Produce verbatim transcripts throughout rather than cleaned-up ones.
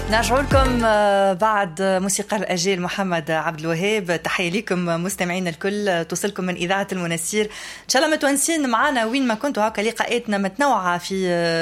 نرجع لكم بعد موسيقى الأجيال محمد عبد الوهاب. تحية لكم مستمعينا الكل، توصلكم من إذاعة المنستير. إن شاء الله متونسين معنا وين ما كنتوا، هكا لقاءاتنا متنوعة في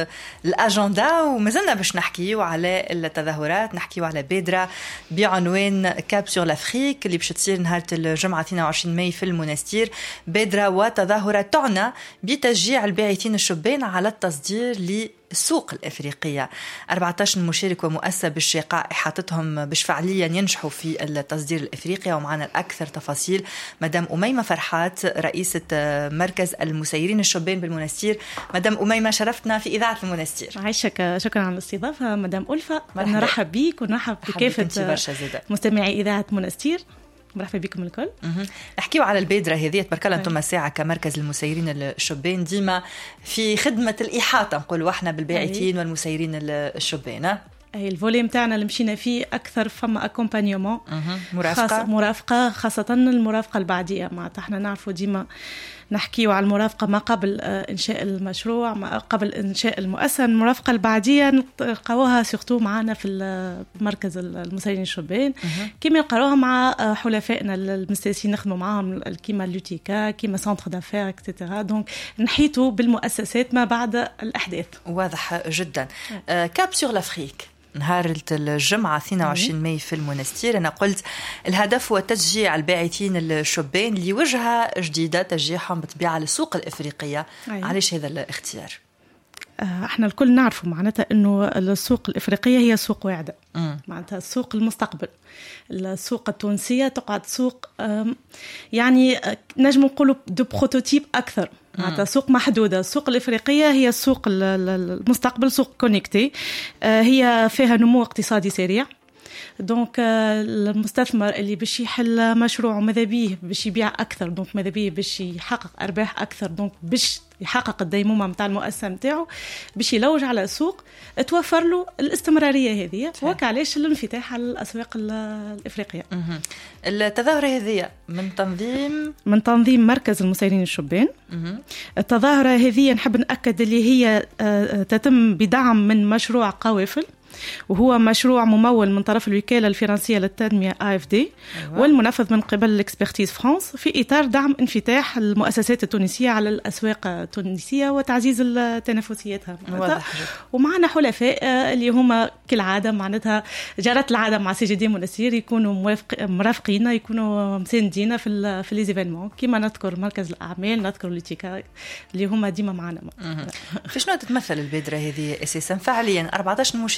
الأجندة، ومازلنا باش نحكيو على التظاهرات، نحكيو على بادرة بعنوان كاب سور لافريك اللي باش تصير نهار الجمعة اثنين وعشرين ماي في المنستير. بادرة وتظاهرة تعنى بتشجيع الباعثين الشبان على التصدير ل السوق الإفريقية. أربعة عشر مشارك ومؤسسة بالشقاء حاطتهم باش فعليا ينجحوا في التصدير الإفريقي. ومعنا الأكثر تفاصيل مدام أميمة فرحات، رئيسة مركز المسيرين الشبان بالمنستير. مدام أميمة شرفتنا في إذاعة المنستير. عايشك، شكرا على الاستضافة مدام ألفة. نرحب بيك ونرحب بكافة مستمعي إذاعة منستير. مرحبا بكم الكل. نحكيو على البادرة هذه. تبارك الله انتم ساعة كمركز المسيرين الشبان ديما في خدمة الإحاطة، نقولوا احنا بالباعثين والمسيرين الشبان. اي الفولي نتاعنا اللي مشينا فيه اكثر فما اكومبانيومون، مرافقة خاص مرافقة خاصة المرافقة البعدية. معناتها احنا نعرفوا ديما نحكيو على المرافقة ما قبل إنشاء المشروع، ما قبل إنشاء المؤسسة. المرافقة البعدية نلقاوها سيرتو معنا في مركز المسيرين الشبان، كيما نلقاوها مع حلفائنا المستثمرين نخدموا معهم كيما لوتيكا، كيما سنتر دافير اكسترا. دونك نحيطوا بالمؤسسات ما بعد الأحداث. واضح جدا. كاب سور لافريك نهار الجمعة اثنين وعشرين ماي في المنستير. أنا قلت الهدف هو تشجيع الباعثين الشبان لوجهة جديدة، تشجيعهم بطبيعة للسوق الإفريقية. أيه. علاش هذا الاختيار؟ احنا الكل نعرفوا معناتها انه السوق الافريقيه هي سوق واعده، معناتها سوق المستقبل. السوق التونسيه تقعد سوق يعني نجم نقولوا دو بروتوتيب اكثر، معناتها سوق محدوده. السوق الافريقيه هي سوق المستقبل، سوق كونيكتي، هي فيها نمو اقتصادي سريع. دونك المستثمر اللي باش يحل مشروع وماذا بيه باش يبيع اكثر، دونك ماذا بيه باش يحقق ارباح اكثر، دونك باش يحقق الديمومه نتاع المؤسسه نتاعو، باش يلوج على السوق توفر له الاستمراريه هذه. وكعلاش الانفتاح على الاسواق الافريقيه. التظاهره هذه من تنظيم من تنظيم مركز المسيرين الشبان. التظاهره هذه نحب ناكد اللي هي تتم بدعم من مشروع قوافل، وهو مشروع ممول من طرف الوكالة الفرنسية للتنمية آ إف دي، أيوة. والمنفذ من قبل الإكسبرتيز فرانس في إطار دعم انفتاح المؤسسات التونسية على الأسواق التونسية وتعزيز تنافسيتها. ومعنا حلفاء اللي هما كالعادة معناتها جرت العادة مع سي جي دي منستير يكونوا مرافقين، يكونوا مساندين في في ليزيفينمون، كما نذكر مركز الأعمال، نذكر لوتيكا اللي هما ديما معنا. في شنو تتمثل البادرة هذه أساسا فعليا؟ أربعة عشر